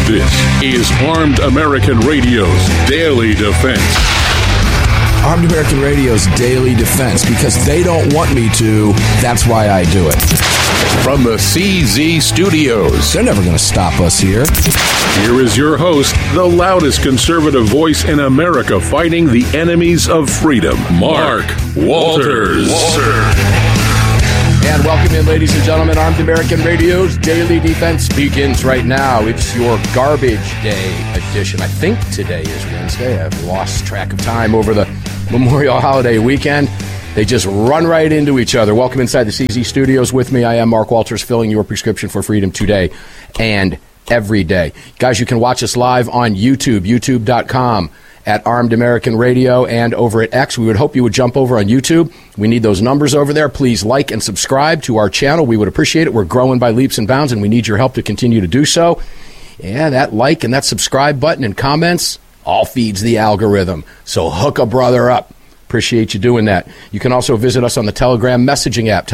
This is Armed American Radio's Daily Defense. Armed American Radio's Daily Defense. Because they don't want me to, that's why I do it. From the CZ Studios. They're never going to stop us here. Here is your host, the loudest conservative voice in America fighting the enemies of freedom, Mark Walters. And welcome in, ladies and gentlemen. Armed American Radio's Daily Defense begins right now. It's your Garbage Day edition. I think today is Wednesday. I've lost track of time over the Memorial Holiday weekend. They just run right into each other. Welcome inside the CZ Studios. With me, I am Mark Walters, filling your prescription for freedom today and every day. Guys, you can watch us live on YouTube, youtube.com. at Armed American Radio and over at X. We would hope you would jump over on YouTube. We need those numbers over there. Please like and subscribe to our channel. We would appreciate it. We're growing by leaps and bounds, and we need your help to continue to do so. Yeah, that like and that subscribe button and comments all feeds the algorithm. So hook a brother up. Appreciate you doing that. You can also visit us on the Telegram messaging app.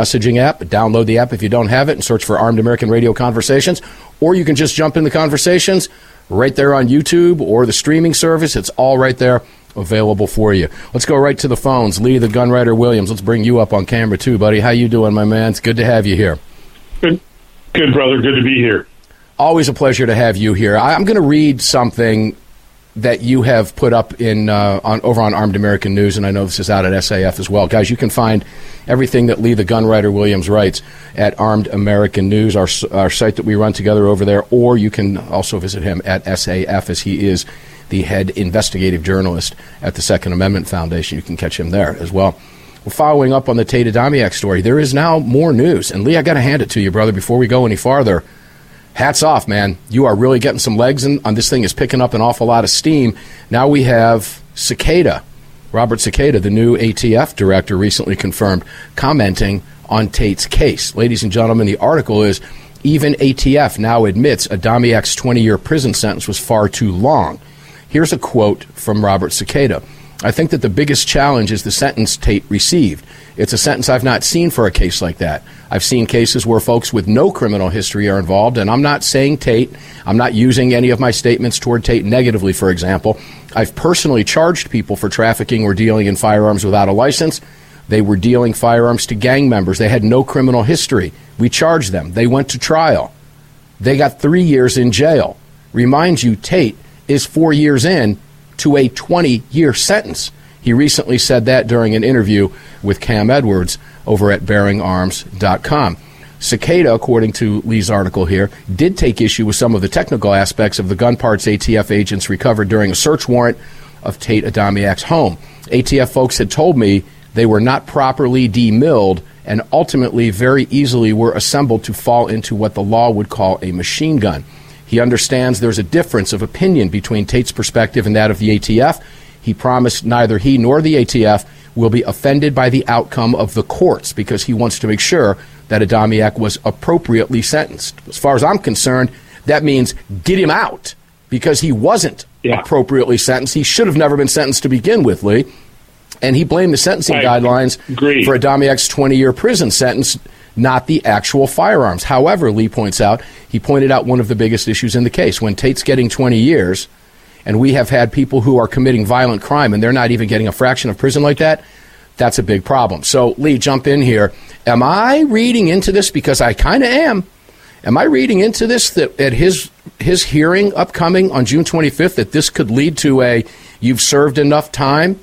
Download the app if you don't have it and search for Armed American Radio Conversations. Or you can just jump in the conversations right there on YouTube or the streaming service. It's all right there available for you. Let's go right to the phones. Lee, the Gunwriter Williams, let's bring you up on camera too, buddy. How you doing, my man? It's good to have you here. Good, brother. Good to be here. Always a pleasure to have you here. I'm going to read something that you have put up in over on Armed American News, and I know this is out at SAF as well. Guys, you can find everything that Lee the Gunwriter Williams writes at Armed American News, our site that we run together over there, or you can also visit him at SAF, as he is the head investigative journalist at the Second Amendment Foundation. You can catch him there as well. We're following up on the Tate Adamiak story. There is now more news, and Lee, I got to hand it to you, brother, before we go any farther. Hats off, man. You are really getting some legs on this thing. Is picking up an awful lot of steam. Now we have Cicada, Robert Cicada, the new ATF director, recently confirmed, commenting on Tate's case. Ladies and gentlemen, the article is, even ATF now admits Adamiak's 20-year prison sentence was far too long. Here's a quote from Robert Cicada. I think that the biggest challenge is the sentence Tate received. It's a sentence I've not seen for a case like that. I've seen cases where folks with no criminal history are involved, and I'm not saying Tate. I'm not using any of my statements toward Tate negatively, for example. I've personally charged people for trafficking or dealing in firearms without a license. They were dealing firearms to gang members. They had no criminal history. We charged them. They went to trial. They got 3 years in jail. Remind you, Tate is 4 years in to a 20-year sentence. He recently said that during an interview with Cam Edwards over at BearingArms.com. Cicada, according to Lee's article here, did take issue with some of the technical aspects of the gun parts ATF agents recovered during a search warrant of Tate Adamiak's home. ATF folks had told me they were not properly demilled and ultimately very easily were assembled to fall into what the law would call a machine gun. He understands there's a difference of opinion between Tate's perspective and that of the ATF. He promised neither he nor the ATF will be offended by the outcome of the courts because he wants to make sure that Adamiak was appropriately sentenced. As far as I'm concerned, that means get him out because he wasn't appropriately sentenced. He should have never been sentenced to begin with, Lee. And he blamed the sentencing guidelines for Adamiak's 20-year prison sentence, not the actual firearms. However, Lee points out, he pointed out one of the biggest issues in the case. When Tate's getting 20 years, and we have had people who are committing violent crime, and they're not even getting a fraction of prison like that, that's a big problem. So, Lee, jump in here. Am I reading into this? Because I kind of am. Am I reading into this that at his hearing upcoming on June 25th, that this could lead to a, you've served enough time,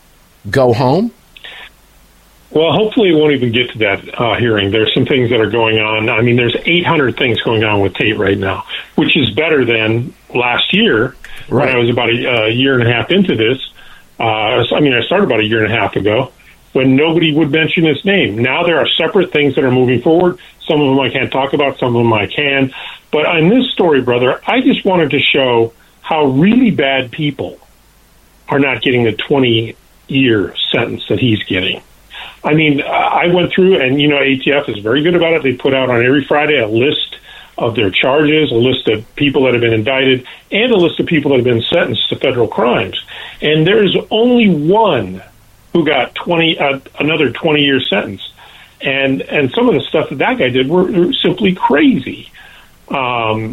go home? Well, hopefully it won't even get to that hearing. There's some things that are going on. I mean, there's 800 things going on with Tate right now, which is better than last year when I was about a year and a half into this. I started about a year and a half ago when nobody would mention his name. Now there are separate things that are moving forward. Some of them I can't talk about. Some of them I can. But on this story, brother, I just wanted to show how really bad people are not getting the 20-year sentence that he's getting. I mean, I went through, and, ATF is very good about it. They put out on every Friday a list of their charges, a list of people that have been indicted, and a list of people that have been sentenced to federal crimes. And there's only one who got another 20-year sentence. And some of the stuff that guy did were simply crazy.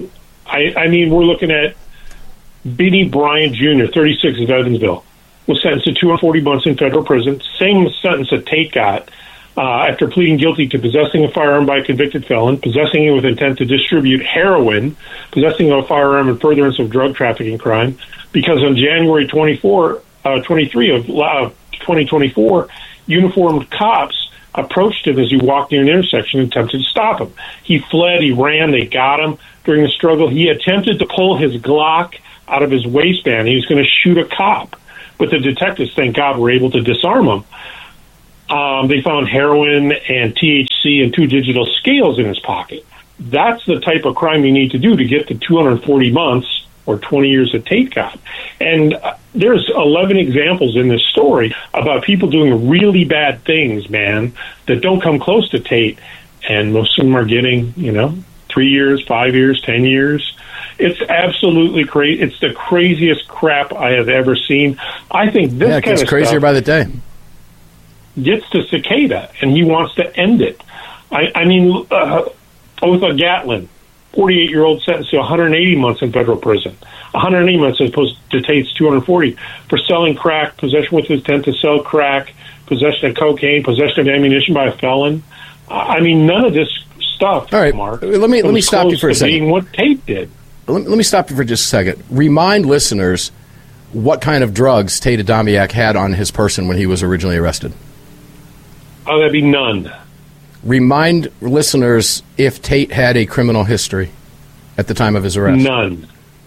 I mean, we're looking at Benny Bryant Jr., 36 of Evansville, was sentenced to 240 months in federal prison. Same sentence that Tate got after pleading guilty to possessing a firearm by a convicted felon, possessing it with intent to distribute heroin, possessing a firearm in furtherance of drug trafficking crime, because on January 23 of 2024, uniformed cops approached him as he walked near an intersection and attempted to stop him. He fled, he ran, they got him. During the struggle, he attempted to pull his Glock out of his waistband. He was going to shoot a cop, but the detectives, thank God, were able to disarm him. They found heroin and THC and 2 digital scales in his pocket. That's the type of crime you need to do to get to 240 months or 20 years that Tate got. And there's 11 examples in this story about people doing really bad things, man, that don't come close to Tate. And most of them are getting, 3 years, 5 years, 10 years. It's absolutely crazy. It's the craziest crap I have ever seen. I think this it gets crazier by the day. Gets to Cicada, and he wants to end it. I mean, Otha Gatlin, 48-year-old, sentenced to 180 months in federal prison. 180 months as opposed to Tate's 240 for selling crack, possession with intent to sell crack, possession of cocaine, possession of ammunition by a felon. I mean, none of this stuff. All right, Mark. Let me stop you for a second. Being what Tate did. Let me stop you for just a second. Remind listeners what kind of drugs Tate Adamiak had on his person when he was originally arrested. Oh, that'd be none. Remind listeners if Tate had a criminal history at the time of his arrest. None.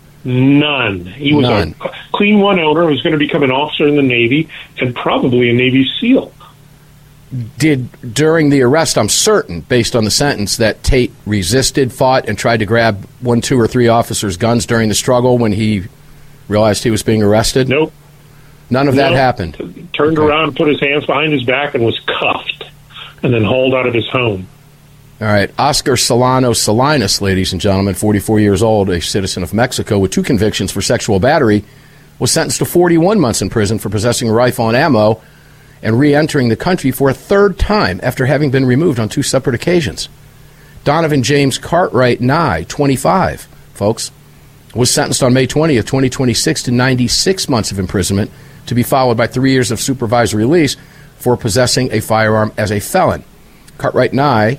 He was a clean one owner who was going to become an officer in the Navy and probably a Navy SEAL. During the arrest, I'm certain, based on the sentence, that Tate resisted, fought, and tried to grab 1, 2, or 3 officers' guns during the struggle when he realized he was being arrested? Nope. None of that happened. Turned around, put his hands behind his back, and was cuffed, and then hauled out of his home. All right. Oscar Solano Salinas, ladies and gentlemen, 44 years old, a citizen of Mexico with 2 convictions for sexual battery, was sentenced to 41 months in prison for possessing a rifle and ammo and re-entering the country for a 3rd time after having been removed on 2 separate occasions. Donovan James Cartwright Nye, 25, folks, was sentenced on May 20th, 2026 to 96 months of imprisonment, to be followed by 3 years of supervised release for possessing a firearm as a felon. Cartwright Nye,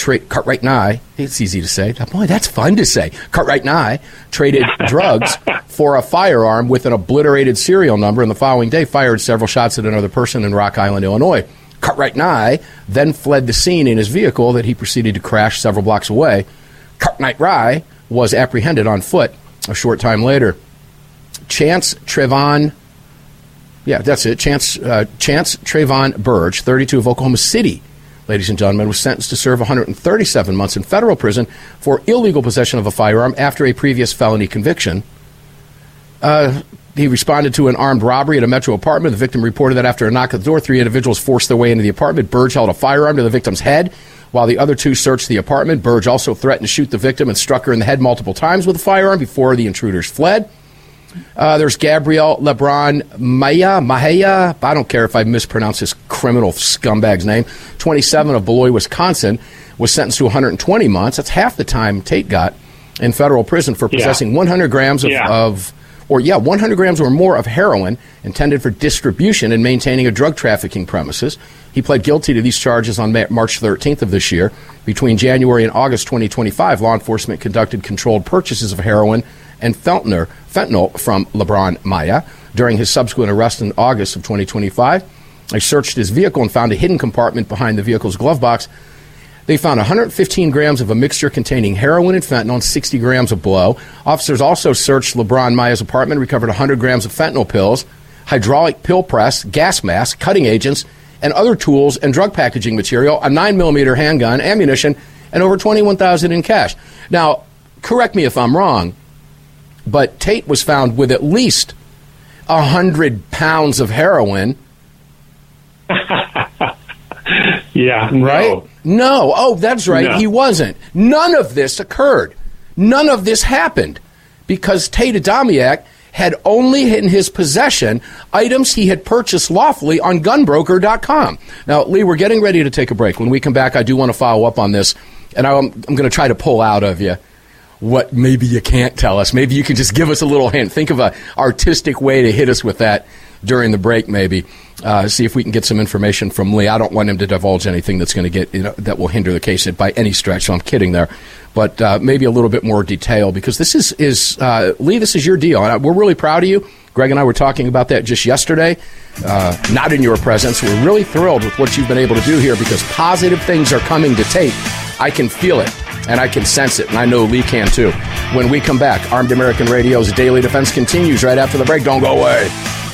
it's easy to say. Boy, that's fun to say. Cartwright Nye traded drugs for a firearm with an obliterated serial number, and the following day fired several shots at another person in Rock Island, Illinois. Cartwright Nye then fled the scene in his vehicle that he proceeded to crash several blocks away. Cartwright Nye was apprehended on foot a short time later. Chance Trayvon Burge, 32, of Oklahoma City, ladies and gentlemen, was sentenced to serve 137 months in federal prison for illegal possession of a firearm after a previous felony conviction. He responded to an armed robbery at a Metro apartment. The victim reported that after a knock at the door, 3 individuals forced their way into the apartment. Burge held a firearm to the victim's head while the other 2 searched the apartment. Burge also threatened to shoot the victim and struck her in the head multiple times with a firearm before the intruders fled. There's Gabriel Lebron Mahia. I don't care if I mispronounce this criminal scumbag's name. 27, of Beloit, Wisconsin, was sentenced to 120 months. That's half the time Tate got in federal prison for possessing 100 grams 100 grams or more of heroin intended for distribution and maintaining a drug trafficking premises. He pled guilty to these charges on March 13th of this year. Between January and August 2025, law enforcement conducted controlled purchases of heroin and fentanyl from LeBron Maya. During his subsequent arrest in August of 2025, they searched his vehicle and found a hidden compartment behind the vehicle's glove box. They found 115 grams of a mixture containing heroin and fentanyl and 60 grams of blow. Officers also searched LeBron Maya's apartment, recovered 100 grams of fentanyl pills, hydraulic pill press, gas mask, cutting agents, and other tools and drug packaging material, a 9mm handgun, ammunition, and over $21,000 in cash. Now, correct me if I'm wrong, but Tate was found with at least 100 pounds of heroin. Yeah. Right? No. Oh, that's right. No. He wasn't. None of this occurred. None of this happened because Tate Adamiak had only in his possession items he had purchased lawfully on gunbroker.com. Now, Lee, we're getting ready to take a break. When we come back, I do want to follow up on this, and I'm going to try to pull out of you. what maybe you can't tell us. Maybe you can just give us a little hint. Think of an artistic way to hit us with that during the break, maybe. See if we can get some information from Lee. I don't want him to divulge anything that's going to get that will hinder the case by any stretch, so I'm kidding there. But maybe a little bit more detail, because this is Lee, this is your deal. And we're really proud of you. Greg and I were talking about that just yesterday, not in your presence. We're really thrilled with what you've been able to do here, because positive things are coming to Tate. I can feel it, and I can sense it, and I know Lee can too. When we come back, Armed American Radio's Daily Defense continues right after the break. Don't go away.